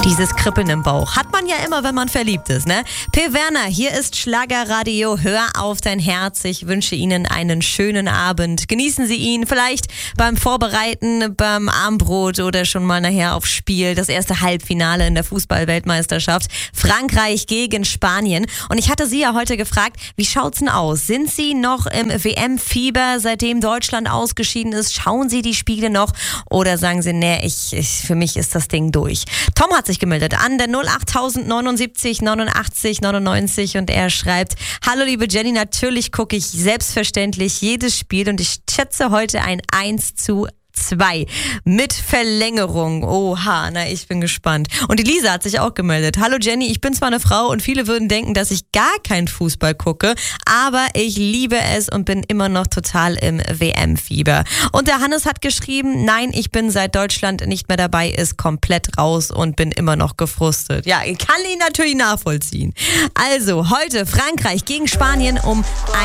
Dieses Kribbeln im Bauch hat man ja immer, wenn man verliebt ist, ne? P. Werner, hier ist Schlagerradio. Hör auf dein Herz. Ich wünsche Ihnen einen schönen Abend. Genießen Sie ihn vielleicht beim Vorbereiten, beim Abendbrot oder schon mal nachher aufs Spiel. Das erste Halbfinale in der Fußball-Weltmeisterschaft. Frankreich gegen Spanien. Und ich hatte Sie ja heute gefragt, wie schaut's denn aus? Sind Sie noch im WM-Fieber, seitdem Deutschland ausgeschieden ist? Schauen Sie die Spiele noch? Oder sagen Sie, nee, für mich ist das Ding durch? Tom hat sich gemeldet an der 08079 89 99 und er schreibt: Hallo liebe Jenny, natürlich gucke ich selbstverständlich jedes Spiel und ich schätze heute ein 1:2 mit Verlängerung. Oha, na, ich bin gespannt. Und die Lisa hat sich auch gemeldet. Hallo Jenny, ich bin zwar eine Frau und viele würden denken, dass ich gar keinen Fußball gucke, aber ich liebe es und bin immer noch total im WM-Fieber. Und der Hannes hat geschrieben, nein, ich bin seit Deutschland nicht mehr dabei ist, komplett raus und bin immer noch gefrustet. Ja, ich kann ihn natürlich nachvollziehen. Also, heute Frankreich gegen Spanien um